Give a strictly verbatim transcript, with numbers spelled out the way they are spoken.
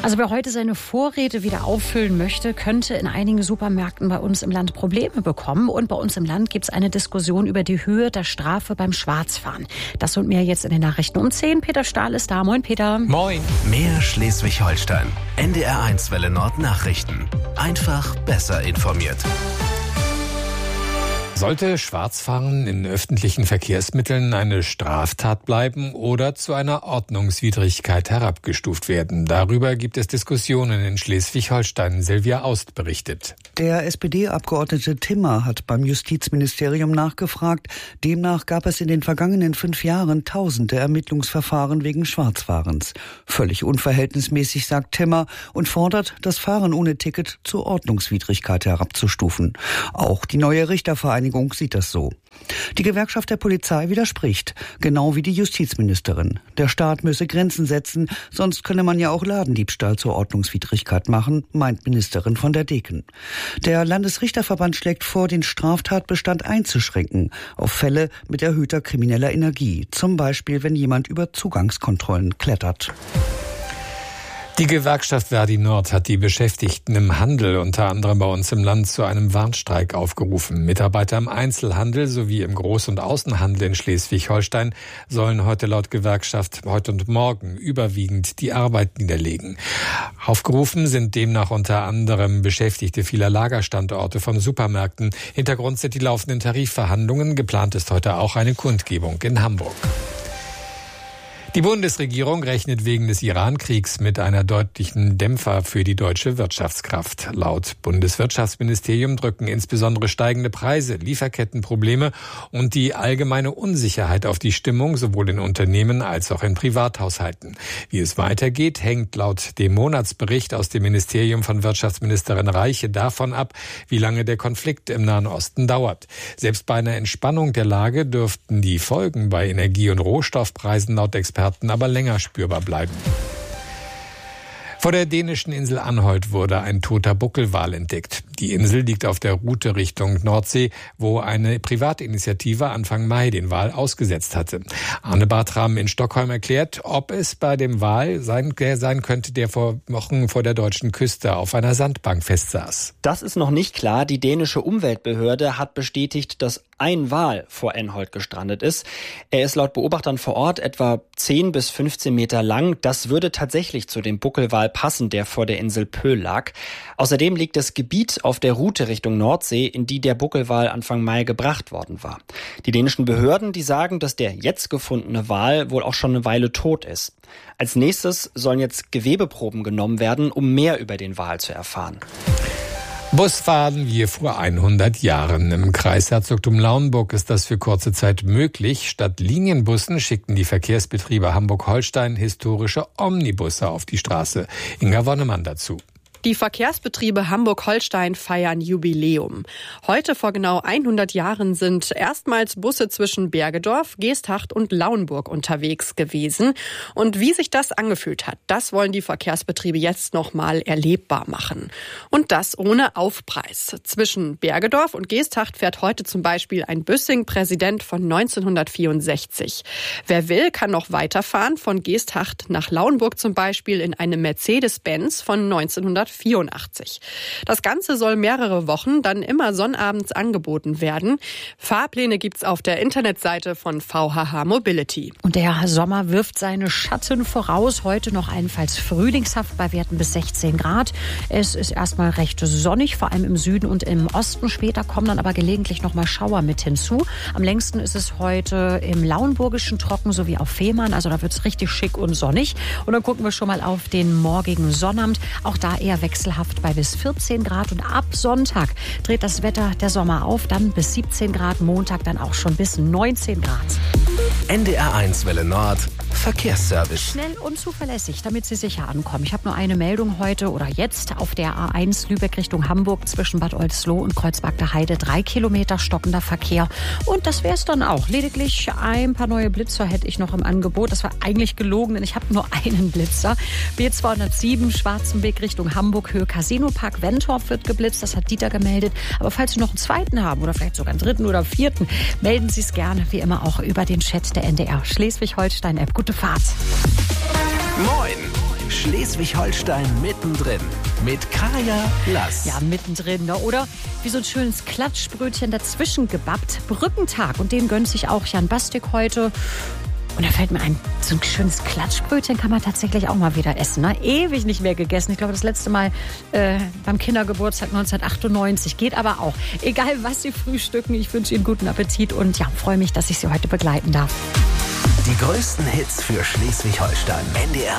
Also wer heute seine Vorräte wieder auffüllen möchte, könnte in einigen Supermärkten bei uns im Land Probleme bekommen. Und bei uns im Land gibt es eine Diskussion über die Höhe der Strafe beim Schwarzfahren. Das und mehr jetzt in den Nachrichten um zehn. Peter Stahl ist da. Moin, Peter. Moin. Mehr Schleswig-Holstein. N D R eins Welle Nord Nachrichten. Einfach besser informiert. Sollte Schwarzfahren in öffentlichen Verkehrsmitteln eine Straftat bleiben oder zu einer Ordnungswidrigkeit herabgestuft werden? Darüber gibt es Diskussionen in Schleswig-Holstein. Silvia Aust berichtet. Der S P D-Abgeordnete Timmer hat beim Justizministerium nachgefragt. Demnach gab es in den vergangenen fünf Jahren tausende Ermittlungsverfahren wegen Schwarzfahrens. Völlig unverhältnismäßig, sagt Timmer, und fordert, das Fahren ohne Ticket zur Ordnungswidrigkeit herabzustufen. Auch die neue Richtervereinigung sieht das so. Die Gewerkschaft der Polizei widerspricht, genau wie die Justizministerin. Der Staat müsse Grenzen setzen, sonst könne man ja auch Ladendiebstahl zur Ordnungswidrigkeit machen, meint Ministerin von der Deken. Der Landesrichterverband schlägt vor, den Straftatbestand einzuschränken auf Fälle mit erhöhter krimineller Energie, zum Beispiel wenn jemand über Zugangskontrollen klettert. Die Gewerkschaft Verdi Nord hat die Beschäftigten im Handel, unter anderem bei uns im Land, zu einem Warnstreik aufgerufen. Mitarbeiter im Einzelhandel sowie im Groß- und Außenhandel in Schleswig-Holstein sollen heute laut Gewerkschaft heute und morgen überwiegend die Arbeit niederlegen. Aufgerufen sind demnach unter anderem Beschäftigte vieler Lagerstandorte von Supermärkten. Hintergrund sind die laufenden Tarifverhandlungen. Geplant ist heute auch eine Kundgebung in Hamburg. Die Bundesregierung rechnet wegen des Iran-Kriegs mit einer deutlichen Dämpfer für die deutsche Wirtschaftskraft. Laut Bundeswirtschaftsministerium drücken insbesondere steigende Preise, Lieferkettenprobleme und die allgemeine Unsicherheit auf die Stimmung sowohl in Unternehmen als auch in Privathaushalten. Wie es weitergeht, hängt laut dem Monatsbericht aus dem Ministerium von Wirtschaftsministerin Reiche davon ab, wie lange der Konflikt im Nahen Osten dauert. Selbst bei einer Entspannung der Lage dürften die Folgen bei Energie- und Rohstoffpreisen laut Experten aber länger spürbar bleiben. Vor der dänischen Insel Anholt wurde ein toter Buckelwal entdeckt. Die Insel liegt auf der Route Richtung Nordsee, wo eine Privatinitiative Anfang Mai den Wal ausgesetzt hatte. Arne Bartram in Stockholm erklärt, ob es bei dem Wal sein, sein könnte, der vor Wochen vor der deutschen Küste auf einer Sandbank festsaß. Das ist noch nicht klar. Die dänische Umweltbehörde hat bestätigt, dass ein Wal vor Anholt gestrandet ist. Er ist laut Beobachtern vor Ort etwa zehn bis fünfzehn Meter lang. Das würde tatsächlich zu dem Buckelwal passen, der vor der Insel Pöhl lag. Außerdem liegt das Gebiet auf der Route Richtung Nordsee, in die der Buckelwal Anfang Mai gebracht worden war. Die dänischen Behörden, die sagen, dass der jetzt gefundene Wal wohl auch schon eine Weile tot ist. Als nächstes sollen jetzt Gewebeproben genommen werden, um mehr über den Wal zu erfahren. Busfahren wie vor hundert Jahren. Im Kreisherzogtum Lauenburg ist das für kurze Zeit möglich. Statt Linienbussen schickten die Verkehrsbetriebe Hamburg-Holstein historische Omnibusse auf die Straße. Inga Wonnemann dazu. Die Verkehrsbetriebe Hamburg-Holstein feiern Jubiläum. Heute vor genau hundert Jahren sind erstmals Busse zwischen Bergedorf, Geesthacht und Lauenburg unterwegs gewesen. Und wie sich das angefühlt hat, das wollen die Verkehrsbetriebe jetzt nochmal erlebbar machen. Und das ohne Aufpreis. Zwischen Bergedorf und Geesthacht fährt heute zum Beispiel ein Büssing-Präsident von neunzehnhundertvierundsechzig. Wer will, kann noch weiterfahren, von Geesthacht nach Lauenburg zum Beispiel in einem Mercedes-Benz von neunzehnhundertvierundachtzig. Das Ganze soll mehrere Wochen dann immer sonnabends angeboten werden. Fahrpläne gibt's auf der Internetseite von V H H Mobility. Und der Sommer wirft seine Schatten voraus. Heute noch allenfalls frühlingshaft bei Werten bis sechzehn Grad. Es ist erstmal recht sonnig, vor allem im Süden und im Osten. Später kommen dann aber gelegentlich noch mal Schauer mit hinzu. Am längsten ist es heute im Lauenburgischen trocken sowie auf Fehmarn. Also da wird's richtig schick und sonnig. Und dann gucken wir schon mal auf den morgigen Sonnabend. Auch da eher wechselhaft bei bis vierzehn Grad und ab Sonntag dreht das Wetter der Sommer auf, dann bis siebzehn Grad, Montag dann auch schon bis neunzehn Grad. N D R eins Welle Nord Verkehrsservice. Schnell und zuverlässig, damit Sie sicher ankommen. Ich habe nur eine Meldung heute oder jetzt auf der A eins Lübeck Richtung Hamburg zwischen Bad Oldesloe und Kreuzberg Heide. Drei Kilometer stockender Verkehr. Und das wäre es dann auch. Lediglich ein paar neue Blitzer hätte ich noch im Angebot. Das war eigentlich gelogen, denn ich habe nur einen Blitzer. B zweihundertsieben Schwarzenbeck Richtung Hamburg, Höhe Casinopark. Wentorf wird geblitzt, das hat Dieter gemeldet. Aber falls Sie noch einen zweiten haben oder vielleicht sogar einen dritten oder vierten, melden Sie es gerne, wie immer auch über den Chat der N D R Schleswig-Holstein-App. Gute Fahrt. Moin! Schleswig-Holstein mittendrin mit Kaya Lass. Ja, mittendrin, ne? Oder wie so ein schönes Klatschbrötchen dazwischen gebappt. Brückentag, und den gönnt sich auch Jan Bastik heute. Und da fällt mir ein, so ein schönes Klatschbrötchen kann man tatsächlich auch mal wieder essen. Ne? Ewig nicht mehr gegessen. Ich glaube, das letzte Mal äh, beim Kindergeburtstag neunzehnhundertachtundneunzig. Geht aber auch. Egal, was Sie frühstücken, ich wünsche Ihnen guten Appetit und ja, freue mich, dass ich Sie heute begleiten darf. Die größten Hits für Schleswig-Holstein. N D R